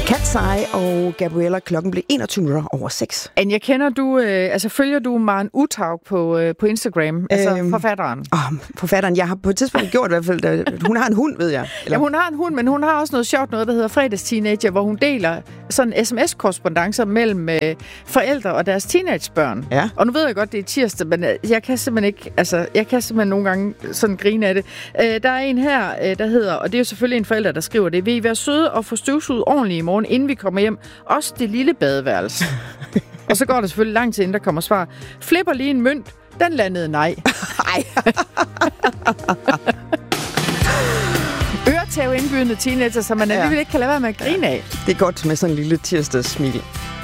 Cat's Eye og Gabriella, klokken blev 21:06. Anja, følger du Maren Uthaug på Instagram? Altså forfatteren? Forfatteren, jeg har på et tidspunkt gjort i hvert fald, hun har en hund, ved jeg. Eller? Ja, hun har en hund, men hun har også noget sjovt, noget der hedder Fredagsteenager, hvor hun deler sådan sms-korrespondancer mellem forældre og deres teenagebørn. Ja. Og nu ved jeg godt, det er tirsdag, men jeg kan simpelthen nogle gange sådan grine af det. Der er en her, der hedder, og det er jo selvfølgelig en forælder, der skriver det: vil I være søde og få støvsuget ordentligt i morgen, inden vi kommer hjem? Også det lille badeværelse. Og så går det selvfølgelig lang tid, inden der kommer svar. Flipper lige en mønt. Den landede nej. Ej. Øretæv indbydende teenager, som man alligevel ikke kan lade være med at grine af. Det er godt med sådan en lille tirsdagssmil.